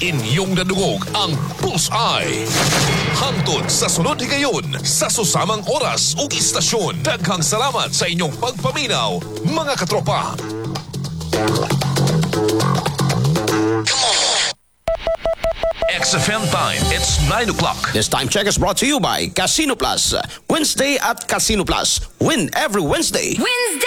Inyong nadungog ang Bullseye. Hangtod sa sunod higayon sa susamang oras ug istasyon. Daghang salamat sa inyong pagpaminaw, mga katropa. XFM time, it's 9 o'clock. This time check is brought to you by Casino Plus. Wednesday at Casino Plus. Win every Wednesday. Wednesday!